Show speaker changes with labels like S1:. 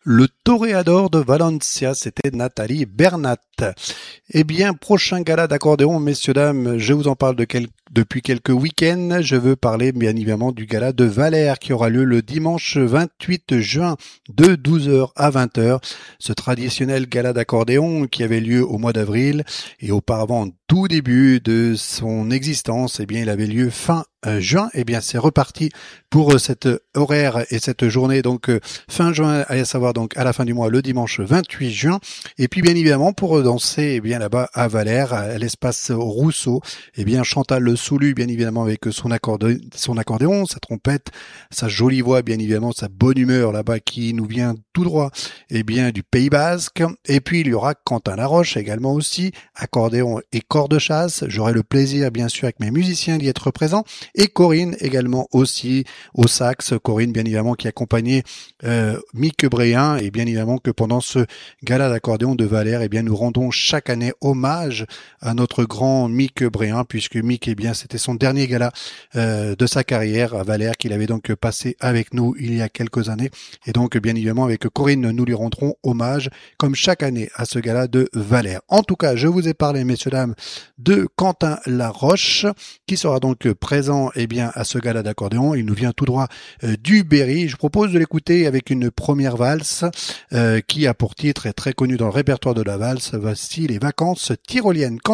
S1: Le toréador de Valencia, c'était Nathalie Bernat. Eh bien, prochain gala d'accordéon, messieurs, dames, je vous en parle depuis quelques week-ends. Je veux parler bien évidemment du gala de Valère qui aura lieu le dimanche 28 juin de 12 heures à 20 heures. Ce traditionnel gala d'accordéon qui avait lieu au mois d'avril et auparavant, tout début de son existence, eh bien, il avait lieu fin juin. Eh bien, c'est reparti pour cet horaire et cette journée, donc fin juin, à savoir donc à la fin du mois, le dimanche 28 juin. Et puis, bien évidemment, pour danser, eh bien, là-bas à Valère, à l'espace Rousseau, eh bien, Chantal Le Soulu, bien évidemment, avec son accordéon, sa trompette, sa jolie voix, bien évidemment, sa bonne humeur là-bas qui nous vient tout droit, eh bien, du Pays Basque. Et puis, il y aura Quentin Laroche également aussi, accordéon et corps de chasse. J'aurai le plaisir, bien sûr, avec mes musiciens d'y être présents. Et Corinne également aussi au sax. Corinne, bien évidemment, qui accompagnait Mick Bréhin. Et bien évidemment que pendant ce gala d'accordéon de Valère, eh bien, nous rendons chaque année hommage à notre grand Mick Bréhin, puisque Mick, eh bien, c'était son dernier gala de sa carrière à Valère, qu'il avait donc passé avec nous il y a quelques années. Et donc, bien évidemment, avec Corinne, nous lui rendrons hommage, comme chaque année, à ce gala de Valère. En tout cas, je vous ai parlé, messieurs, dames, de Quentin Laroche, qui sera donc présent, eh bien, à ce gala d'accordéon. Il nous vient tout droit du Berry. Je propose de l'écouter avec une première valse qui a pour titre, est très connue dans le répertoire de la valse, voici les vacances tyroliennes.